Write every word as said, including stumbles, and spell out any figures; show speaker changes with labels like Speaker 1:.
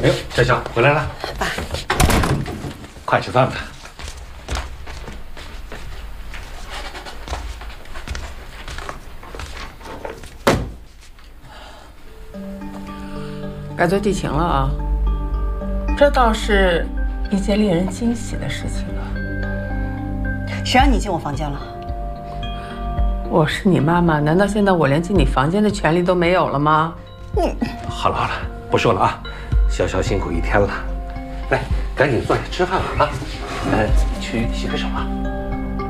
Speaker 1: 哎呦，小小回来了，
Speaker 2: 爸，
Speaker 1: 快吃饭吧。
Speaker 3: 该做地勤了啊，这倒是一件令人惊喜的事情了。
Speaker 2: 谁让你进我房间了？
Speaker 3: 我是你妈妈，难道现在我连进你房间的权利都没有了吗？
Speaker 2: 你
Speaker 1: 好了好了，不说了啊，潇潇辛苦一天了，来，赶紧坐下吃饭了啊。呃，去洗个手啊。